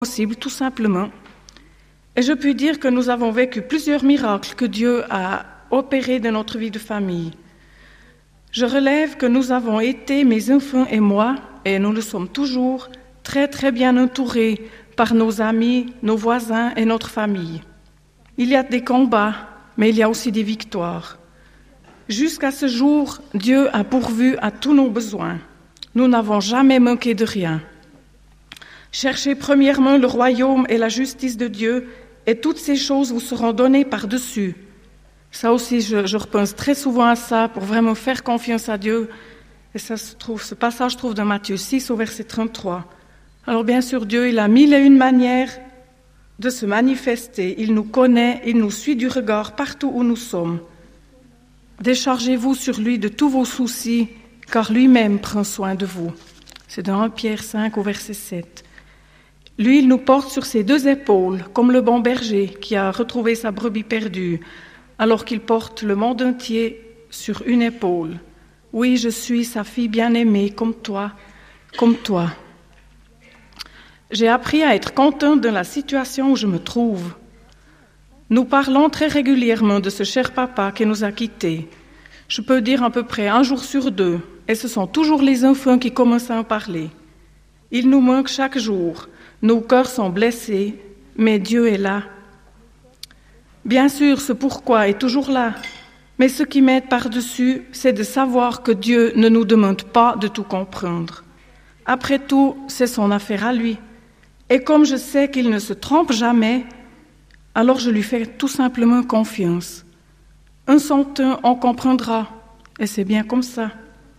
possible, tout simplement. Et je puis dire que nous avons vécu plusieurs miracles que Dieu a opérés dans notre vie de famille. Je relève que nous avons été, mes enfants et moi, et nous le sommes toujours, très très bien entourés par nos amis, nos voisins et notre famille. Il y a des combats, mais il y a aussi des victoires. Jusqu'à ce jour, Dieu a pourvu à tous nos besoins. Nous n'avons jamais manqué de rien. Cherchez premièrement le royaume et la justice de Dieu, et toutes ces choses vous seront données par-dessus. Ça aussi, je repense très souvent à ça pour vraiment faire confiance à Dieu. Et ce passage se trouve dans Matthieu 6 au verset 33. Alors bien sûr, Dieu, il a mille et une manières de se manifester. Il nous connaît, il nous suit du regard partout où nous sommes. Déchargez-vous sur lui de tous vos soucis, car lui-même prend soin de vous. C'est dans 1 Pierre 5 au verset 7. Lui, il nous porte sur ses deux épaules, comme le bon berger qui a retrouvé sa brebis perdue, alors qu'il porte le monde entier sur une épaule. Oui, je suis sa fille bien-aimée, comme toi, comme toi. J'ai appris à être contente dans la situation où je me trouve. Nous parlons très régulièrement de ce cher papa qui nous a quittés. Je peux dire à peu près 1 jour sur 2, et ce sont toujours les enfants qui commencent à en parler. Il nous manque chaque jour. Nos cœurs sont blessés, mais Dieu est là. Bien sûr, ce pourquoi est toujours là, mais ce qui m'aide par-dessus, c'est de savoir que Dieu ne nous demande pas de tout comprendre. Après tout, c'est son affaire à lui. Et comme je sais qu'il ne se trompe jamais, alors je lui fais tout simplement confiance. Un son temps, on comprendra, et c'est bien comme ça.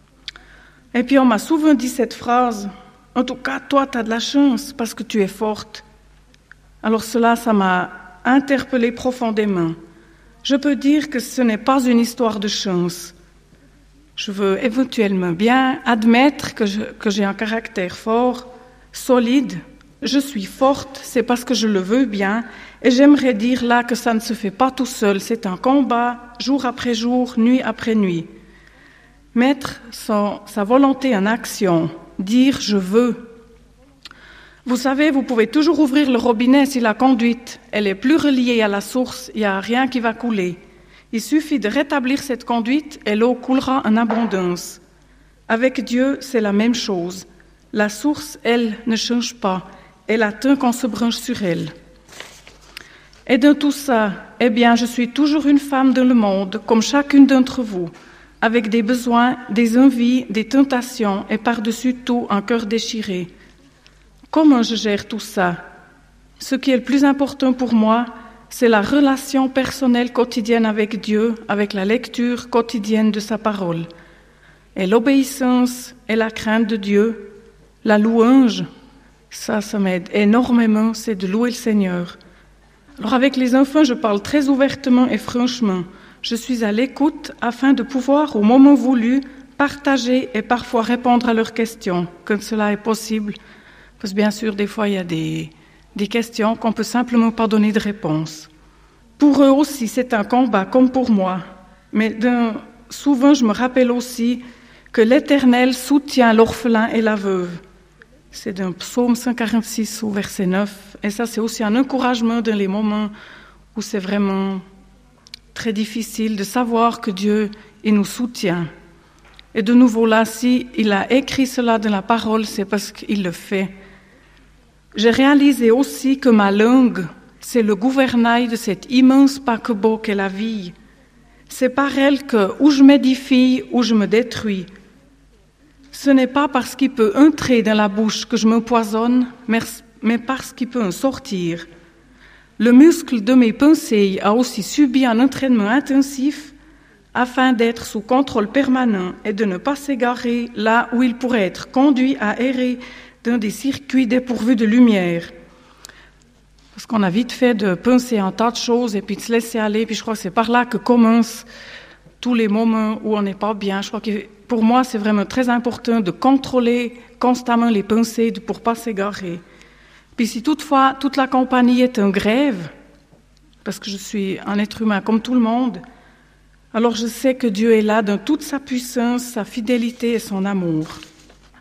Et puis on m'a souvent dit cette phrase, « En tout cas, toi, tu as de la chance parce que tu es forte. » Alors cela, ça m'a interpellée profondément. Je peux dire que ce n'est pas une histoire de chance. Je veux éventuellement bien admettre que j'ai un caractère fort, solide. Je suis forte, c'est parce que je le veux bien. Et j'aimerais dire là que ça ne se fait pas tout seul. C'est un combat, jour après jour, nuit après nuit. Mettre sa volonté en action, dire « je veux ». Vous savez, vous pouvez toujours ouvrir le robinet si la conduite, elle est plus reliée à la source, il n'y a rien qui va couler. Il suffit de rétablir cette conduite et l'eau coulera en abondance. Avec Dieu, c'est la même chose. La source, elle, ne change pas. Elle attend qu'on se branche sur elle. Et dans tout ça, eh bien, je suis toujours une femme dans le monde, comme chacune d'entre vous, avec des besoins, des envies, des tentations et par-dessus tout un cœur déchiré. Comment je gère tout ça? Ce qui est le plus important pour moi, c'est la relation personnelle quotidienne avec Dieu, avec la lecture quotidienne de sa parole. Et l'obéissance et la crainte de Dieu, la louange, ça m'aide énormément, c'est de louer le Seigneur. Alors avec les enfants, je parle très ouvertement et franchement. Je suis à l'écoute afin de pouvoir, au moment voulu, partager et parfois répondre à leurs questions, quand cela est possible. Parce que bien sûr, des fois, il y a des questions qu'on ne peut simplement pas donner de réponse. Pour eux aussi, c'est un combat, comme pour moi. Mais souvent, je me rappelle aussi que l'Éternel soutient l'orphelin et la veuve. C'est d'un psaume 146 au verset 9. Et ça, c'est aussi un encouragement dans les moments où c'est vraiment très difficile de savoir que Dieu, il nous soutient. Et de nouveau là, si il a écrit cela dans la parole, c'est parce qu'il le fait. J'ai réalisé aussi que ma langue, c'est le gouvernail de cet immense paquebot qu'est la vie. C'est par elle que, ou je m'édifie, ou je me détruis. Ce n'est pas parce qu'il peut entrer dans la bouche que je m'empoisonne, mais parce qu'il peut en sortir. Le muscle de mes pensées a aussi subi un entraînement intensif afin d'être sous contrôle permanent et de ne pas s'égarer là où il pourrait être conduit à errer dans des circuits dépourvus de lumière. Parce qu'on a vite fait de penser un tas de choses et puis de se laisser aller, puis je crois que c'est par là que commencent tous les moments où on n'est pas bien. Je crois que pour moi, c'est vraiment très important de contrôler constamment les pensées pour ne pas s'égarer. Puis si toutefois toute la compagnie est en grève, parce que je suis un être humain comme tout le monde, alors je sais que Dieu est là dans toute sa puissance, sa fidélité et son amour.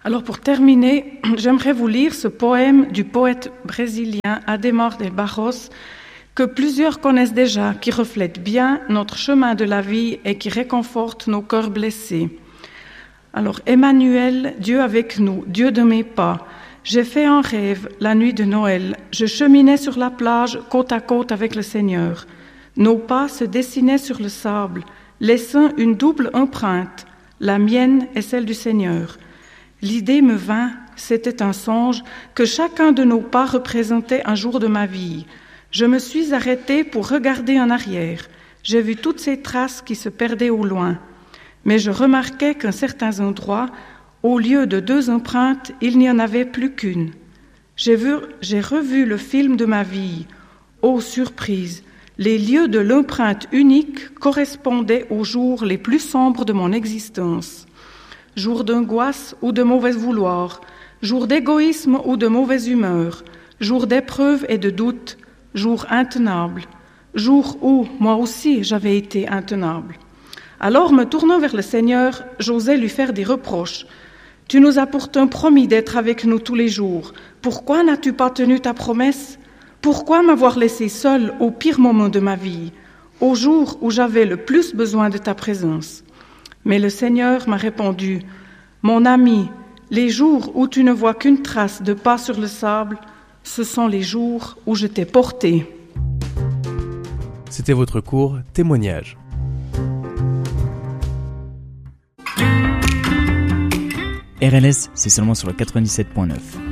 Alors pour terminer, j'aimerais vous lire ce poème du poète brésilien Adhemar de Barros que plusieurs connaissent déjà, qui reflète bien notre chemin de la vie et qui réconforte nos cœurs blessés. Alors, Emmanuel, Dieu avec nous, Dieu de mes pas, j'ai fait un rêve la nuit de Noël. Je cheminais sur la plage, côte à côte avec le Seigneur. Nos pas se dessinaient sur le sable, laissant une double empreinte, la mienne et celle du Seigneur. L'idée me vint, c'était un songe, que chacun de nos pas représentait un jour de ma vie. Je me suis arrêtée pour regarder en arrière. J'ai vu toutes ces traces qui se perdaient au loin. Mais je remarquais qu'à certains endroits, au lieu de 2 empreintes, il n'y en avait plus qu'une. J'ai revu le film de ma vie. Oh, surprise! Les lieux de l'empreinte unique correspondaient aux jours les plus sombres de mon existence. Jours d'angoisse ou de mauvais vouloir, jours d'égoïsme ou de mauvaise humeur, jours d'épreuve et de doute, jours intenables, jours où, moi aussi, j'avais été intenable. Alors, me tournant vers le Seigneur, j'osais lui faire des reproches. « Tu nous as pourtant promis d'être avec nous tous les jours. Pourquoi n'as-tu pas tenu ta promesse? Pourquoi m'avoir laissé seule au pire moment de ma vie, au jour où j'avais le plus besoin de ta présence ?» Mais le Seigneur m'a répondu, « Mon ami, les jours où tu ne vois qu'une trace de pas sur le sable, ce sont les jours où je t'ai porté. » C'était votre cours Témoignage. RLS, c'est seulement sur le 97.9.